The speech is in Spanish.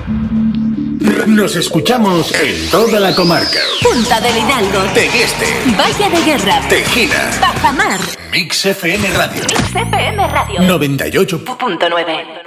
Nos escuchamos en toda la comarca. Punta del Hidalgo, Tegueste, Valle de Guerra, Tejina, Bajamar. Mix FM Radio. Mix FM Radio 98.9.